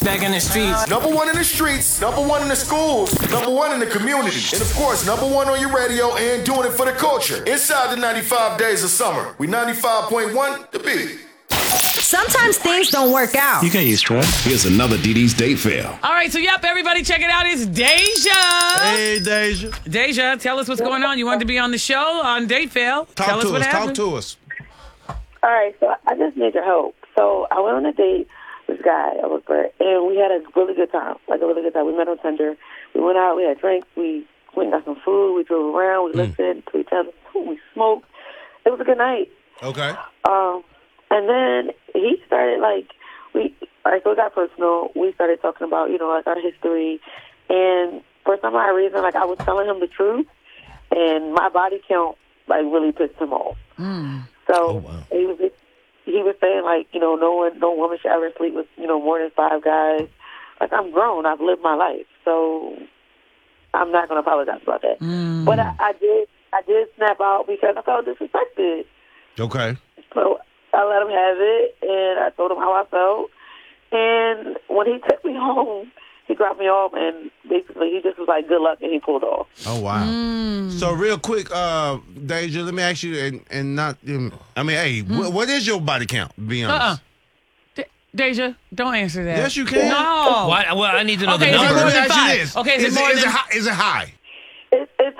back in the streets. Number one in the streets, number one in the schools, number one in the community, and of course, number one on your radio and doing it for the culture. Inside the 95 days of summer, we 95.1 The Beat. Sometimes things don't work out. You get used to it. Here's another DD's date fail. All right, so everybody check it out. It's Deja. Hey, Deja. Deja, tell us what's going on. You wanted to be on the show on Date Fail. Tell us what happened. Talk to us. All right, so I just need your help. So I went on a date with this guy, and we had a really good time, We met on Tinder. We went out, we had drinks, we went and got some food, we drove around, we listened to each other, we smoked. It was a good night. Okay. And then he started, so it got personal. We started talking about, our history. And for some odd reason, I was telling him the truth, and my body count, really pissed him off. So he was saying, no woman should ever sleep with, more than 5 guys. I'm grown. I've lived my life. So I'm not going to apologize about that. But I did snap out because I felt disrespected. Okay. So I let him have it, and I told him how I felt. And when he took me home, he dropped me off, and basically he just was like, good luck, and he pulled off. Oh, wow. So real quick, Deja, let me ask you, what is your body count, to be honest? Deja, don't answer that. Yes, you can. No. Well, I need to know the Okay, number. Let me ask you this. Okay, is it more than... Is it high? It's